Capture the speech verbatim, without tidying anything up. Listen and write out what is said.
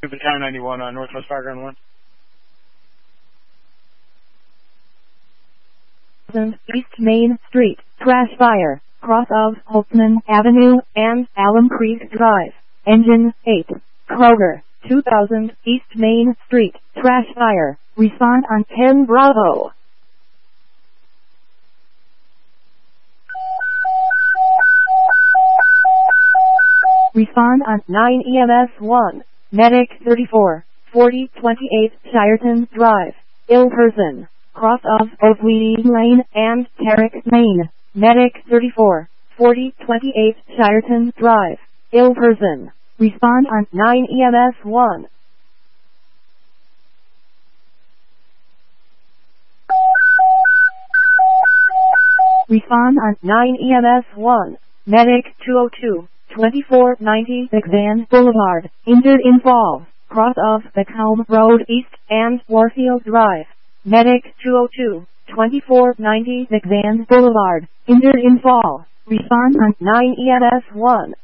Battalion ninety-one on Northwest Fireground one. East Main Street, crash fire, cross of Holtzman Avenue and Alum Creek Drive. Engine eight, Kroger, two thousand East Main Street, crash fire, respond on ten Bravo. Respond on nine E M S one, Medic thirty-four, forty twenty-eight Shireton Drive, ill person, cross of Oakley Lane and Carrick Lane. Medic thirty-four, forty twenty-eight Shireton Drive, ill person, respond on nine E M S one. Respond on nine E M S one, Medic two oh two, twenty-four ninety Van Boulevard, injured in fall, cross of Macomb Road East and Warfield Drive. Medic two oh two, twenty-four ninety Van Boulevard, injured in fall, respond on nine E M S one.